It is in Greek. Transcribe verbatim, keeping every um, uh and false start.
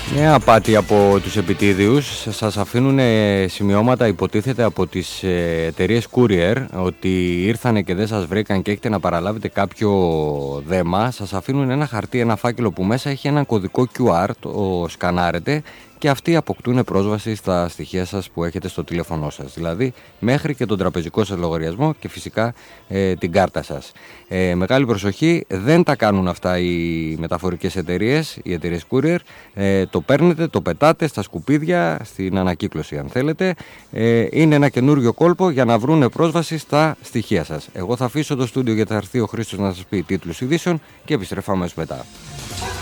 Μια απάτη από τους επιτίδιους. Σας αφήνουν σημειώματα, υποτίθεται, από τις εταιρείες courier ότι ήρθανε και δεν σας βρήκαν και έχετε να παραλάβετε κάποιο δέμα. Σας αφήνουν ένα χαρτί, ένα φάκελο που μέσα έχει ένα κωδικό κιου αρ, το σκανάρετε και αυτοί αποκτούν πρόσβαση στα στοιχεία σας που έχετε στο τηλέφωνό σας. Δηλαδή μέχρι και τον τραπεζικό σας λογαριασμό και φυσικά ε, την κάρτα σας. Ε, μεγάλη προσοχή, δεν τα κάνουν αυτά οι μεταφορικές εταιρείες, οι εταιρείες courier. Ε, το παίρνετε, το πετάτε στα σκουπίδια, στην ανακύκλωση αν θέλετε. Ε, είναι ένα καινούριο κόλπο για να βρουν πρόσβαση στα στοιχεία σας. Εγώ θα αφήσω το στούντιο γιατί θα έρθει ο Χρήστος να σας πει τίτλους ειδήσεων και επιστρέφω αμέσως μετά.